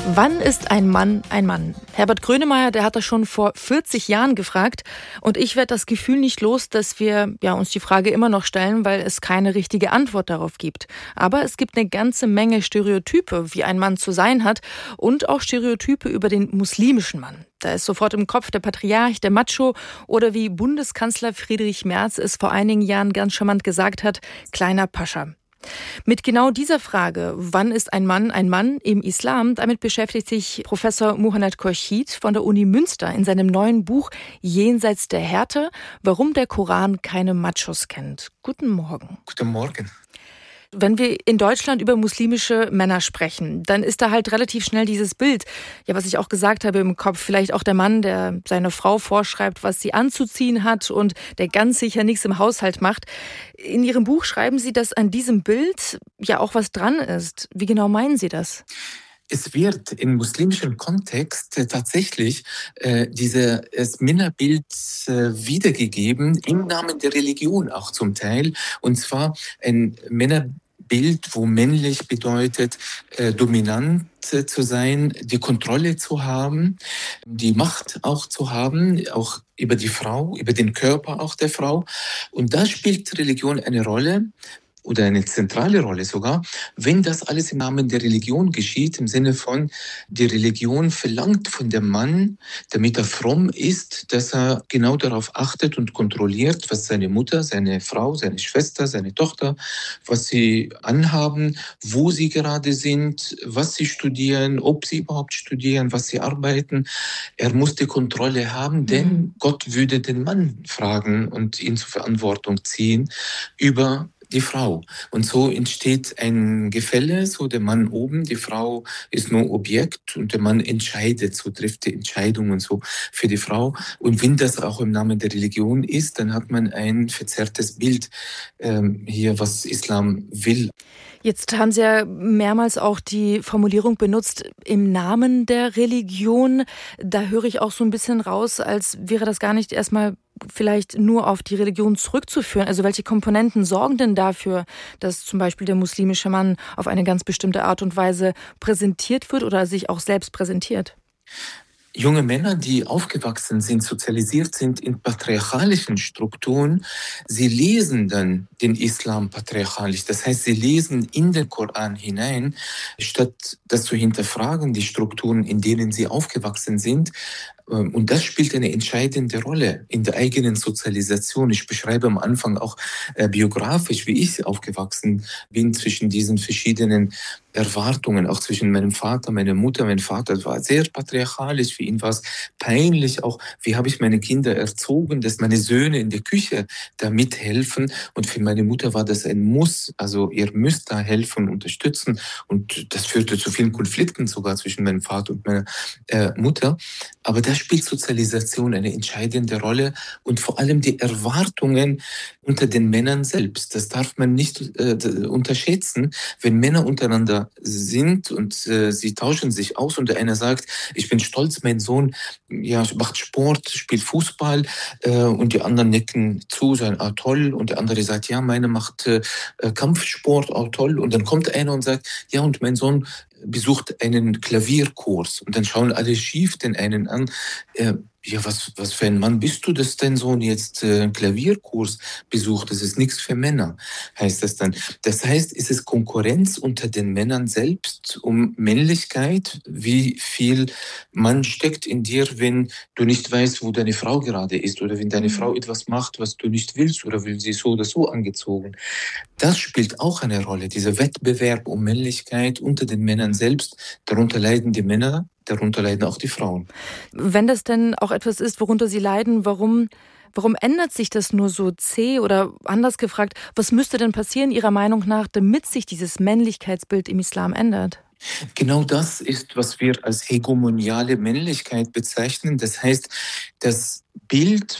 Wann ist ein Mann ein Mann? Herbert Grönemeyer, der hat das schon vor 40 Jahren gefragt. Und ich werde das Gefühl nicht los, dass wir uns die Frage immer noch stellen, weil es keine richtige Antwort darauf gibt. Aber es gibt eine ganze Menge Stereotype, wie ein Mann zu sein hat, und auch Stereotype über den muslimischen Mann. Da ist sofort im Kopf der Patriarch, der Macho oder wie Bundeskanzler Friedrich Merz es vor einigen Jahren ganz charmant gesagt hat, kleiner Pascha. Mit genau dieser Frage, wann ist ein Mann im Islam, damit beschäftigt sich Professor Muhannad Khorshid von der Uni Münster in seinem neuen Buch Jenseits der Härte, warum der Koran keine Machos kennt. Guten Morgen. Guten Morgen. Wenn wir in Deutschland über muslimische Männer sprechen, dann ist da halt relativ schnell dieses Bild, was ich auch gesagt habe im Kopf, vielleicht auch der Mann, der seiner Frau vorschreibt, was sie anzuziehen hat und der ganz sicher nichts im Haushalt macht. In Ihrem Buch schreiben Sie, dass an diesem Bild auch was dran ist. Wie genau meinen Sie das? Es wird im muslimischen Kontext tatsächlich dieses Männerbild wiedergegeben, im Namen der Religion auch zum Teil. Und zwar ein Männerbild, wo männlich bedeutet, dominant zu sein, die Kontrolle zu haben, die Macht auch zu haben, auch über die Frau, über den Körper auch der Frau. Und da spielt Religion eine Rolle. Oder eine zentrale Rolle sogar, wenn das alles im Namen der Religion geschieht, im Sinne von, die Religion verlangt von dem Mann, damit er fromm ist, dass er genau darauf achtet und kontrolliert, was seine Mutter, seine Frau, seine Schwester, seine Tochter, was sie anhaben, wo sie gerade sind, was sie studieren, ob sie überhaupt studieren, was sie arbeiten. Er muss die Kontrolle haben, denn Gott würde den Mann fragen und ihn zur Verantwortung ziehen über die Frau. Und so entsteht ein Gefälle, so der Mann oben, die Frau ist nur Objekt und der Mann entscheidet, so trifft die Entscheidungen so für die Frau. Und wenn das auch im Namen der Religion ist, dann hat man ein verzerrtes Bild hier, was Islam will. Jetzt haben Sie ja mehrmals auch die Formulierung benutzt, im Namen der Religion. Da höre ich auch so ein bisschen raus, als wäre das gar nicht erstmal vielleicht nur auf die Religion zurückzuführen. Also welche Komponenten sorgen denn dafür, dass zum Beispiel der muslimische Mann auf eine ganz bestimmte Art und Weise präsentiert wird oder sich auch selbst präsentiert? Junge Männer, die aufgewachsen sind, sozialisiert sind in patriarchalischen Strukturen, sie lesen dann den Islam patriarchalisch. Das heißt, sie lesen in den Koran hinein, statt das zu hinterfragen, die Strukturen, in denen sie aufgewachsen sind. Und das spielt eine entscheidende Rolle in der eigenen Sozialisation. Ich beschreibe am Anfang auch biografisch, wie ich aufgewachsen bin zwischen diesen verschiedenen Erwartungen, auch zwischen meinem Vater, meiner Mutter. Mein Vater war sehr patriarchalisch, für ihn war es peinlich, auch wie habe ich meine Kinder erzogen, dass meine Söhne in der Küche da mithelfen. Und für meine Mutter war das ein Muss, also ihr müsst da helfen, unterstützen. Und das führte zu vielen Konflikten sogar zwischen meinem Vater und meiner Mutter. Aber da spielt Sozialisation eine entscheidende Rolle und vor allem die Erwartungen unter den Männern selbst. Das darf man nicht unterschätzen, wenn Männer untereinander sind und sie tauschen sich aus und der eine sagt, ich bin stolz, mein Sohn macht Sport, spielt Fußball und die anderen nicken zu, sagen, toll, und der andere sagt, ja, meine macht Kampfsport, toll, und dann kommt einer und sagt, ja, und mein Sohn besucht einen Klavierkurs, und dann schauen alle schief den einen an. Was für ein Mann bist du, dass dein Sohn jetzt einen Klavierkurs besucht? Das ist nichts für Männer, heißt das dann. Das heißt, es ist Konkurrenz unter den Männern selbst um Männlichkeit. Wie viel Mann steckt in dir, wenn du nicht weißt, wo deine Frau gerade ist, oder wenn deine Frau etwas macht, was du nicht willst, oder will sie so oder so angezogen. Das spielt auch eine Rolle, dieser Wettbewerb um Männlichkeit unter den Männern selbst. Darunter leiden die Männer, darunter leiden auch die Frauen. Wenn das denn auch etwas ist, worunter Sie leiden, warum ändert sich das nur so zäh? Oder anders gefragt, was müsste denn passieren Ihrer Meinung nach, damit sich dieses Männlichkeitsbild im Islam ändert? Genau das ist, was wir als hegemoniale Männlichkeit bezeichnen. Das heißt, das Bild,